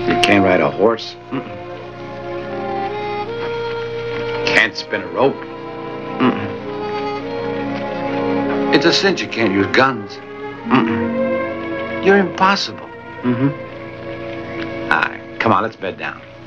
You can't ride a horse? Mm-mm. Can't spin a rope? Mm-mm. It's a cinch you can't use guns. Mm-mm. You're impossible. Mm-hmm. All right, come on, let's bed down.